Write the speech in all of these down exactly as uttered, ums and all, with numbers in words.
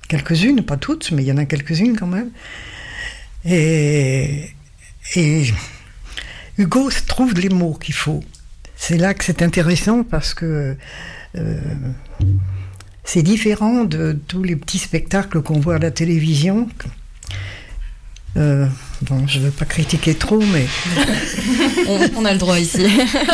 quelques-unes, pas toutes, mais il y en a quelques-unes quand même. Et, et Hugo trouve les mots qu'il faut. C'est là que c'est intéressant parce que euh, c'est différent de tous les petits spectacles qu'on voit à la télévision. Euh, bon, je ne veux pas critiquer trop, mais... on, on a le droit ici.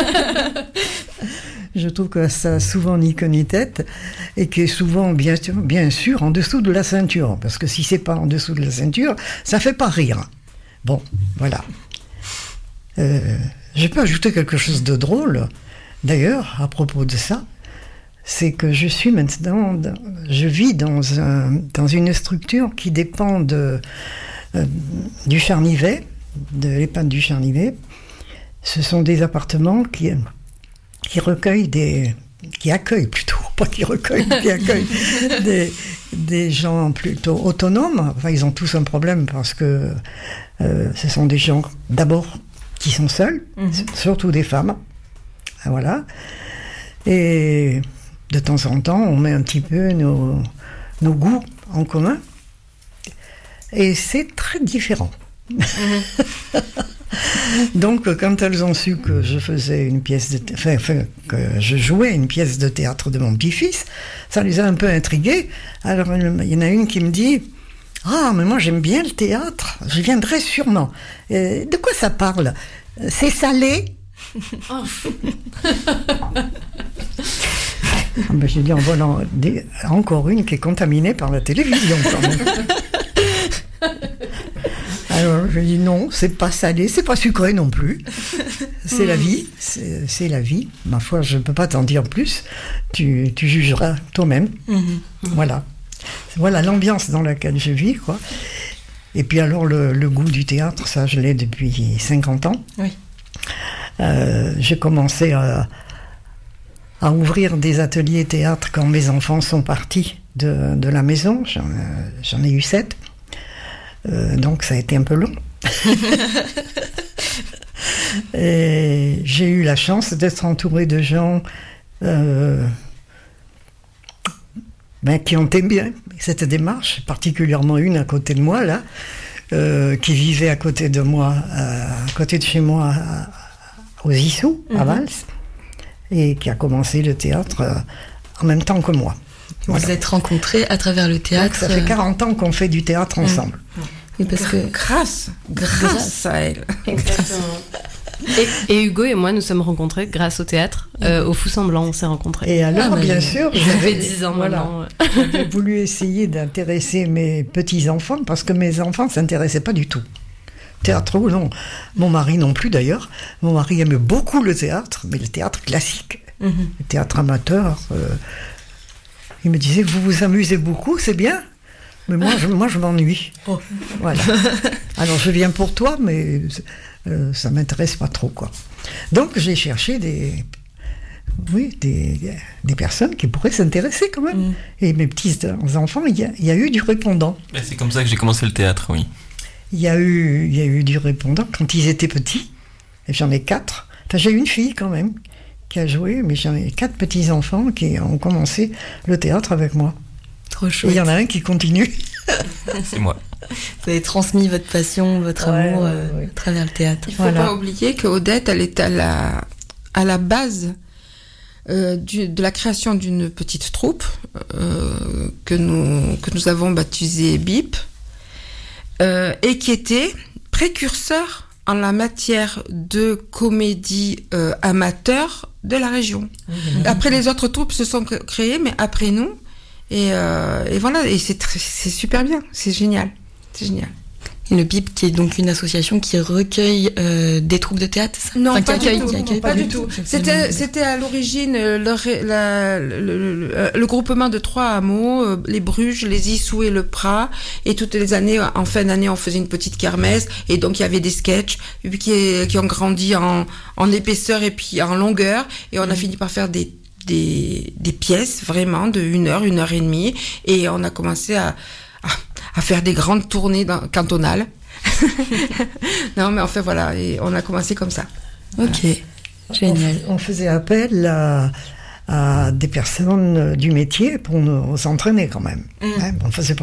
Je trouve que ça n'a souvent ni queue ni tête, et qui est souvent, bien sûr, bien sûr, en dessous de la ceinture. Parce que si c'est pas en dessous de la ceinture, ça fait pas rire. Bon, voilà. Euh, je peux ajouter quelque chose de drôle, d'ailleurs, à propos de ça. C'est que je suis maintenant, je vis dans, un, dans une structure qui dépend de, euh, du Charnivet, de l'EHPAD du Charnivet. Ce sont des appartements qui... qui recueille des, qui accueille plutôt, pas qui recueille, qui accueille des, des gens plutôt autonomes. Enfin, ils ont tous un problème parce que euh, ce sont des gens d'abord qui sont seuls, mm-hmm. surtout des femmes, voilà. Et de temps en temps, on met un petit peu nos, nos goûts en commun, et c'est très différent. Mm-hmm. Donc, quand elles ont su que je faisais une pièce de thé- enfin, enfin, que je jouais une pièce de théâtre de mon petit-fils, ça les a un peu intriguées. Alors, il y en a une qui me dit « Ah, mais moi j'aime bien le théâtre, je viendrai sûrement. Euh, de quoi ça parle ? C'est salé ?» Ah ben, j'ai dit en volant des... encore une qui est contaminée par la télévision quand même. Alors je dis non, c'est pas salé, c'est pas sucré non plus. C'est mmh. la vie, c'est, c'est la vie. Ma foi, je ne peux pas t'en dire plus. Tu, tu jugeras toi-même. Mmh. Mmh. Voilà. Voilà l'ambiance dans laquelle je vis, quoi. Et puis alors le, le goût du théâtre, ça je l'ai depuis cinquante ans. Oui. Euh, j'ai commencé à, à ouvrir des ateliers théâtre quand mes enfants sont partis de, de la maison. J'en, j'en ai eu sept. Euh, donc ça a été un peu long. Et j'ai eu la chance d'être entourée de gens euh, ben, qui ont aimé bien cette démarche, particulièrement une à côté de moi là, euh, qui vivait à côté de moi, à, à côté de chez moi, à, aux Issous, à Vals, mm-hmm. et qui a commencé le théâtre euh, en même temps que moi. Vous vous êtes rencontrés à travers le théâtre. Donc, ça fait quarante ans qu'on fait du théâtre ensemble. Mmh. Oui, parce que grâce, grâce, grâce à elle. Exactement. Et, et Hugo et moi nous sommes rencontrés grâce au théâtre, euh, au Fou Semblant, on s'est rencontrés. Et alors, ah, bien sûr, j'avais dix ans voilà, maintenant. J'avais voulu essayer d'intéresser mes petits-enfants parce que mes enfants ne s'intéressaient pas du tout. Théâtre ou non. Mon mari non plus d'ailleurs. Mon mari aimait beaucoup le théâtre, mais le théâtre classique, mm-hmm. le théâtre amateur. Euh, il me disait, vous vous amusez beaucoup, c'est bien. Mais moi, je, moi, je m'ennuie. Oh. Voilà. Alors, je viens pour toi, mais euh, ça ne m'intéresse pas trop, quoi. Donc, j'ai cherché des, oui, des, des personnes qui pourraient s'intéresser, quand même. Mm. Et mes petits-enfants, il y, y a eu du répondant. C'est comme ça que j'ai commencé le théâtre, oui. Il y a eu, il y a eu du répondant quand ils étaient petits. Et j'en ai quatre. Enfin, j'ai une fille, quand même, qui a joué, mais j'en ai quatre petits-enfants qui ont commencé le théâtre avec moi. Trop chouette. Et il y en a un qui continue. C'est moi. Vous avez transmis votre passion, votre ouais, amour ouais, euh, ouais. à travers le théâtre. Il ne faut voilà. pas oublier qu'Odette, elle est à la, à la base euh, du, de la création d'une petite troupe euh, que, nous, que nous avons baptisée B I P euh, et qui était précurseur en la matière de comédie euh, amateur de la région. Mmh. Après, les autres troupes se sont créées, mais après nous. Et, euh, et voilà, et c'est, tr- c'est super bien, c'est génial, c'est génial. Et le B I P, qui est donc une association qui recueille euh, des troupes de théâtre, ça Non, enfin, pas, qui accueille, du tout, qui accueille, non, pas, pas du tout. C'était, c'était à l'origine le, la, le, le, le, le groupement de trois hameaux, euh, les Bruges, les Issous et le Prat. Et toutes les années, en fin d'année, on faisait une petite kermesse. Et donc, il y avait des sketchs qui, qui ont grandi en, en épaisseur et puis en longueur. Et on a mmh. fini par faire des Des, des pièces vraiment de une heure, une heure et demie, et on a commencé à, à, à faire des grandes tournées dans, cantonales. Non, mais en fait voilà, et on a commencé comme ça. Ok, voilà. Génial. On, on faisait appel à, à des personnes du métier pour nous entraîner quand même. Mmh. Hein, on faisait